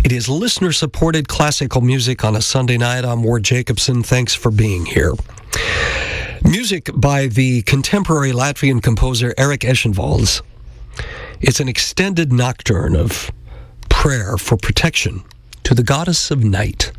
It is listener-supported classical music on a Sunday night. I'm Ward Jacobson. Thanks for being here. Music by the contemporary Latvian composer Erik Eschenvalds. It's an extended nocturne of prayer for protection to the goddess of night.